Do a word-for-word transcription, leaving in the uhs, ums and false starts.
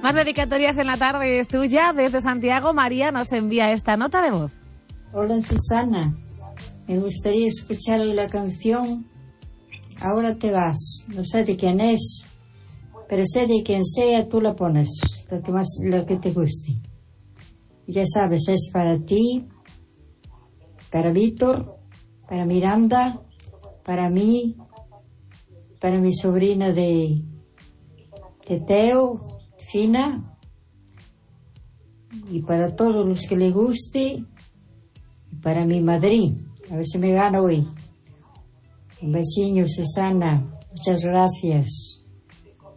Más dedicatorias en la tarde es tuya. Desde Santiago, María nos envía esta nota de voz. Hola, Susana. Me gustaría escuchar hoy la canción Ahora te vas. No sé de quién es, pero sé de quien sea, tú la pones, lo que más, lo que te guste. Y ya sabes, es para ti, para Víctor, para Miranda, para mí, para mi sobrina de, de Teo, Fina, y para todos los que le guste, y para mi Madrid. A ver si me gana hoy. Un besillo, Susana. Muchas gracias.